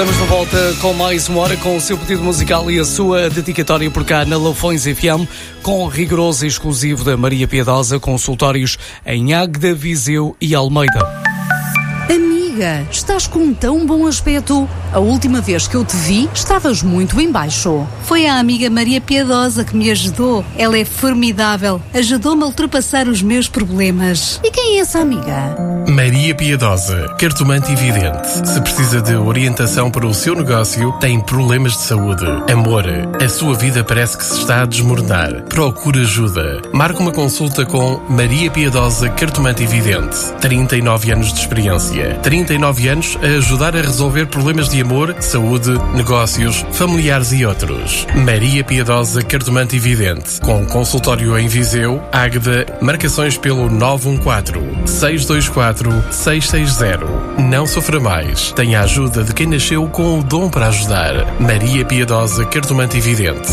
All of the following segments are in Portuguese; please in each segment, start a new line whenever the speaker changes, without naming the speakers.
Estamos de volta com mais uma hora com o seu pedido musical e a sua dedicatória por cá na Lafões FM, com rigoroso e exclusivo da Maria Piedosa, consultórios em Águeda, Viseu e Almeida.
Amiga, estás com um tão bom aspecto. A última vez que eu te vi, estavas muito em baixo.
Foi a amiga Maria Piedosa que me ajudou. Ela é formidável. Ajudou-me a ultrapassar os meus problemas.
E quem é essa amiga?
Maria Piedosa, cartomante e vidente. Se precisa de orientação para o seu negócio, tem problemas de saúde, amor, a sua vida parece que se está a desmoronar. Procure ajuda. Marque uma consulta com Maria Piedosa, cartomante e vidente. 39 anos de experiência. 39 anos a ajudar a resolver problemas de amor, saúde, negócios, familiares e outros. Maria Piedosa, cartomante e vidente. Com consultório em Viseu, Águeda, marcações pelo 914-624-660. Não sofra mais. Tenha a ajuda de quem nasceu com o dom para ajudar. Maria Piedosa, cartomante e vidente.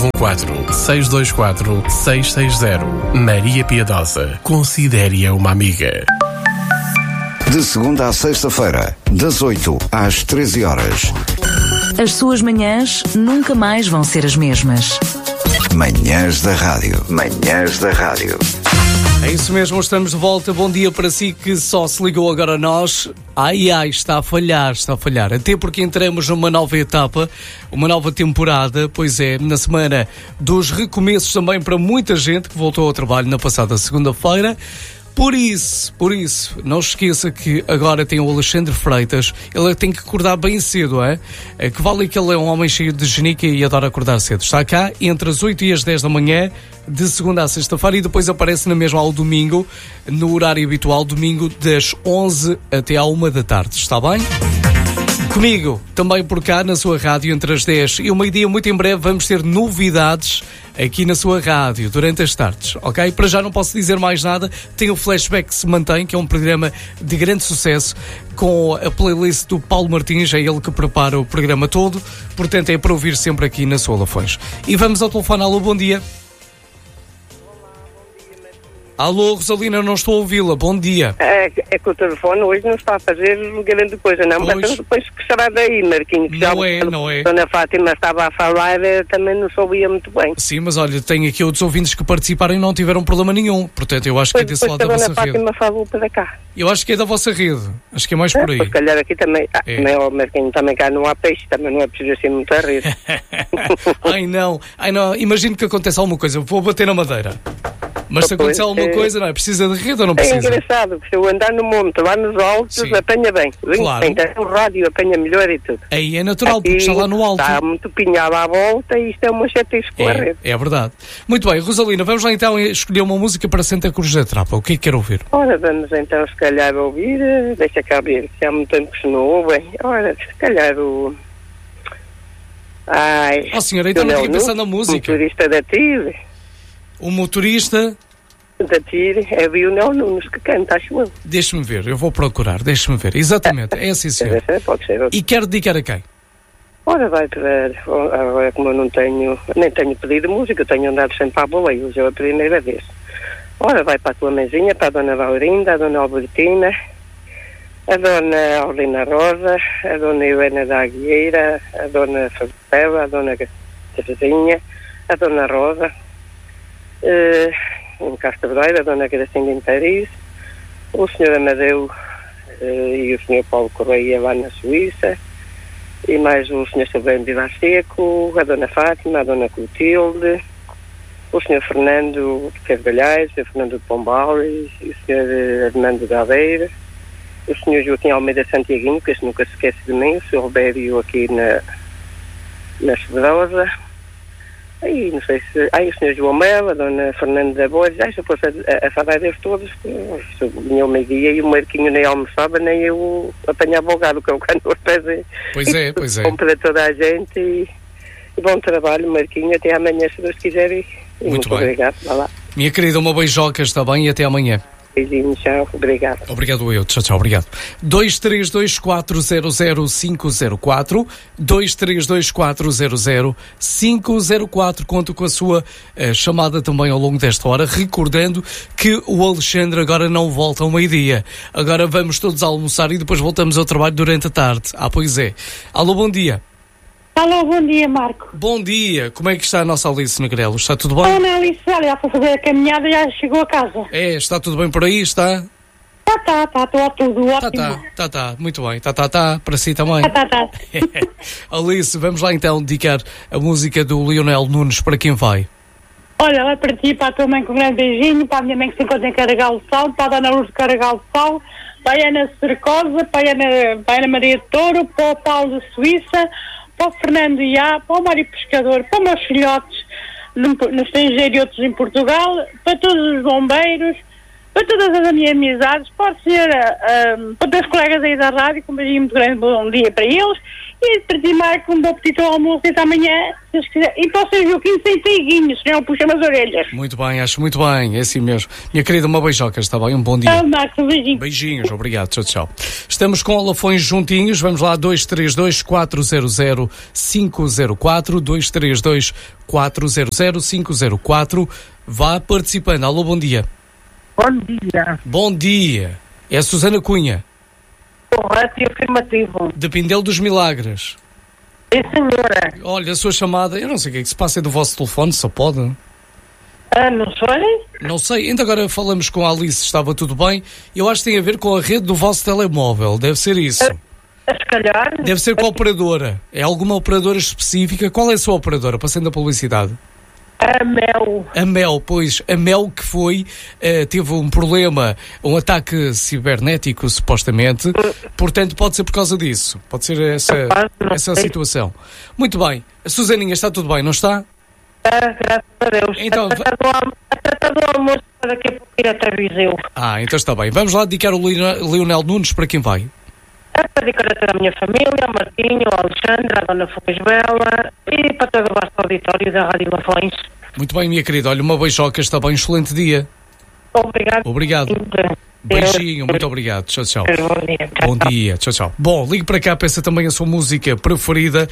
914-624-660. Maria Piedosa. Considere-a uma amiga.
De segunda à sexta-feira, das 8 às 13 horas.
As suas manhãs nunca mais vão ser as mesmas.
Manhãs da Rádio. Manhãs da Rádio.
É isso mesmo, estamos de volta. Bom dia para si que só se ligou agora a nós. Ai, está a falhar. Até porque entramos numa nova etapa, uma nova temporada. Pois é, na semana dos recomeços também para muita gente que voltou ao trabalho na passada segunda-feira. Por isso, não se esqueça que agora tem o Alexandre Freitas. Ele tem que acordar bem cedo, é? Que vale que ele é um homem cheio de genica e adora acordar cedo. Está cá entre as 8 e as 10 da manhã, de segunda à sexta-feira, e depois aparece na mesma ao domingo, no horário habitual, domingo das 11 até à 1 da tarde. Está bem? Comigo, também por cá na sua rádio, entre as 10 e o meio-dia, muito em breve vamos ter novidades aqui na sua rádio, durante as tardes, ok? Para já não posso dizer mais nada, tem o Flashback que se mantém, que é um programa de grande sucesso, com a playlist do Paulo Martins, é ele que prepara o programa todo, portanto é para ouvir sempre aqui na sua Lafões. E vamos ao telefone. Alô, bom dia. Alô, Rosalina, não estou a ouvi-la. Bom dia.
É que o telefone hoje não está a fazer grande coisa, não. Mas depois que será daí, Marquinhos.
Não é.
A Dona Fátima estava a falar, também não soubia muito bem.
Sim, mas olha, tenho aqui outros ouvintes que participaram e não tiveram problema nenhum. Portanto, eu acho que é desse lado da vossa rede.
A Dona Fátima falou para cá.
Eu acho que é da vossa rede. Acho que é mais por aí.
Se calhar aqui também. Marquinhos, também cá não há peixe, também não é preciso assim muita rede.
Ai não. Imagino que aconteça alguma coisa. Vou bater na madeira. Mas se acontecer alguma coisa, não é? Precisa de rede ou não precisa?
É engraçado, se eu andar no monte, lá nos altos, sim, apanha bem.
Claro.
Então o rádio apanha melhor e tudo.
Aí é natural, porque está lá no alto.
Está muito pinhado à volta e isto é uma chatice com a rede.
É verdade. Muito bem, Rosalina, vamos lá então escolher uma música para Santa Cruz da Trapa. O que é que quer ouvir?
Ora, vamos então se calhar ouvir, deixa cá ver, se há muito tempo que se não ouvem. Ora, se calhar o...
senhora, então não tinha pensado na música.
O motorista da TIR.
O motorista...
da TIR é o Lionel Nunes que canta, acho eu.
Deixa-me ver, eu vou procurar, Exatamente, é assim, senhor.
Pode ser.
E quer dedicar a quem?
Ora, vai para... Agora, como eu nem tenho pedido música, eu tenho andado sempre à boleia, hoje é a primeira vez. Ora, vai para a tua mãezinha, para a Dona Vaurinda, a Dona Albertina, a Dona Aulina Rosa, a Dona Helena da Aguieira, a Dona Fabela, a Dona Terezinha, a Dona Rosa, em Castabreira, a Dona Gracinha em Paris, o Sr. Amadeu e o Sr. Paulo Correia lá na Suíça, e mais o Sr. Silvério Vilar Seco, a Dona Fátima, a Dona Clotilde, o Sr. Fernando de Carvalhais, o Sr. Fernando de Pombal, e o Sr. Armando de Aveira, o Sr. Joaquim Almeida Santiaguinho, que este nunca se esquece de mim, o Sr. Robério aqui na Sebrosa. Aí, não sei se... Aí o Sr. João Mel, a Dona Fernanda da Boa, já se eu fosse a falar deles todos, vinha o meio-dia e o Marquinho nem almoçava, nem eu apanhava o gado, que eu quando os pés.
Pois é.
Bom para toda a gente e bom trabalho, Marquinho, até amanhã, se Deus quiser, e muito
bem.
Obrigado, vá lá.
Minha querida, uma beijoca, está bem, e até amanhã.
Beijinhos, tchau. Obrigado.
Obrigado eu. Tchau, tchau. Obrigado. 232400504 232400504. Conto com a sua chamada também ao longo desta hora, recordando que o Alexandre agora não volta ao meio-dia. Agora vamos todos almoçar e depois voltamos ao trabalho durante a tarde. Pois é. Alô, bom dia.
Alô, bom dia, Marco.
Bom dia. Como é que está a nossa Alice Negrelo? Está tudo bem?
Ana Alice, já foi fazer a caminhada e já chegou a casa.
Está tudo bem por aí? Está?
Tá, tudo ótimo.
Tá, muito bem. Tá, para si também.
Tá.
Alice, vamos lá então dedicar a música do Lionel Nunes para quem vai?
Olha, vai para ti, para a tua mãe com um grande beijinho, para a minha mãe que se encontra em Caragal do Sal, para a Dona Luz de Caragal do Sal, para a Ana Cercosa, para a Ana Maria de Touro, para o Paulo de Suíça, para o Fernando Iá, para o Mário Pescador, para os meus filhotes no estrangeiro e outros em Portugal, para todos os bombeiros, para todas as minhas amizades, para todos os colegas aí da rádio, com um beijinho muito grande, bom dia para eles, e para ti, Marco, um bom apetite ao almoço até amanhã, se Deus quiser. E para o Sr. Joaquim sem peiguinho, senão puxa-me as orelhas.
Muito bem, acho muito bem, é assim mesmo. Minha querida, uma beijoca, está bem? Um bom dia.
Marco, um beijinho.
Beijinhos, obrigado, tchau. Estamos com Alafões juntinhos, vamos lá, 232-400-504, 232-400-504, vá participando. Alô, bom dia.
Bom dia.
Bom dia. É a Susana Cunha.
Correto e afirmativo.
De Pindel dos Milagres.
Sim, senhora.
Olha, a sua chamada, eu não sei o que é que se passa, é do vosso telefone, só pode.
Não sei.
Não sei, ainda agora falamos com a Alice, estava tudo bem. Eu acho que tem a ver com a rede do vosso telemóvel, deve ser isso.
Se calhar.
Deve ser com a operadora. É alguma operadora específica? Qual é a sua operadora, passando a publicidade?
A Mel.
A Mel, pois, a Mel que teve um problema, um ataque cibernético, supostamente, portanto pode ser por causa disso, pode ser essa situação. Muito bem, a Susaninha está tudo bem, não está?
Graças a Deus.
Então,
até do almoço para daqui a pouco ir até Viseu.
Então está bem, vamos lá dedicar o Lionel Nunes para quem vai?
Para dedicar a toda a minha família, ao Martinho, ao Alexandre, à Dona Flores Bela e para todo o vasto auditório da Rádio Lafões.
Muito bem, minha querida. Olha, uma beijoca, está bem, excelente dia.
Obrigado.
Beijinho, muito obrigado. Tchau.
Bom dia.
Tchau. Bom, ligue para cá, peça também a sua música preferida,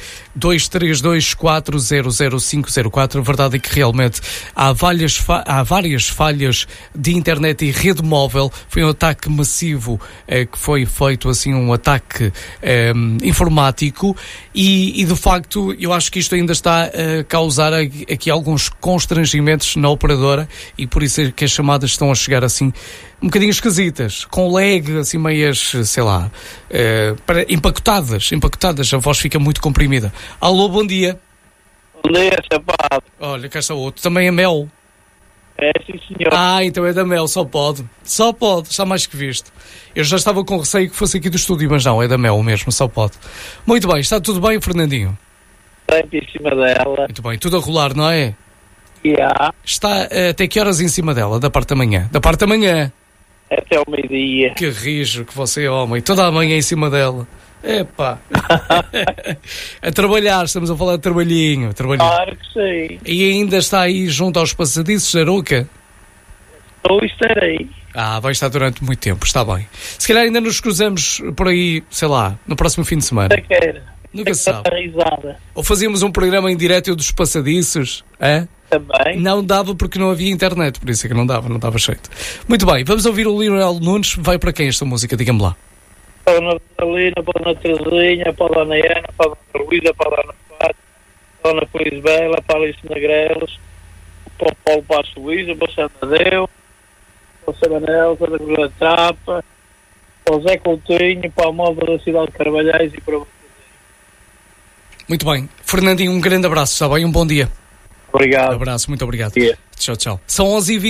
232-400-504. A verdade é que realmente há várias falhas de internet e rede móvel. Foi um ataque massivo que foi feito, assim, um ataque informático e de facto eu acho que isto ainda está a causar aqui alguns constrangimentos na operadora e por isso é que as chamadas estão a chegar assim um bocadinho esquisitas, com lag, assim meias, sei lá, empacotadas, a voz fica muito comprimida. Alô, bom dia.
Bom dia, chapado.
Olha, cá está outro, também é Mel.
É, sim, senhor.
Então é da Mel, só pode, está mais que visto. Eu já estava com receio que fosse aqui do estúdio, mas não, é da Mel mesmo, só pode. Muito bem, está tudo bem, Fernandinho?
Sempre em cima dela.
Muito bem, tudo a rolar, não é? Está até que horas em cima dela, da parte da manhã?
Até ao meio-dia.
Que rijo que você é, homem. Toda a manhã em cima dela. Epá. A trabalhar, estamos a falar de trabalhinho.
Claro que sim.
E ainda está aí junto aos passadiços, Aruca?
Ou estarei.
Vai estar durante muito tempo, está bem. Se calhar ainda nos cruzamos por aí, sei lá, no próximo fim de semana. Nunca se sabe. Ou fazíamos um programa em direto dos passadiços,
Também.
Não dava porque não havia internet, por isso é que não dava jeito. Muito bem, vamos ouvir o Lionel Nunes. Vai para quem esta música? Diga-me lá.
Para a Dona Carolina, para a Dona Terezinha, para a Dona Ana, para a Dona Luísa, para a Dona Fátima, para a Dona Flores Bela, para a Alice Negrelos, para o Paulo Passo Luísa, para o Santadeu, para o Sabanel, para a Cruz da Tapa, para o Zé Coutinho, para a Móvel da Cidade de Carvalhais e para o...
Muito bem. Fernandinho, um grande abraço, está bem? Um bom dia.
Obrigado.
Um abraço, muito obrigado.
Yeah.
Tchau. São 11h20.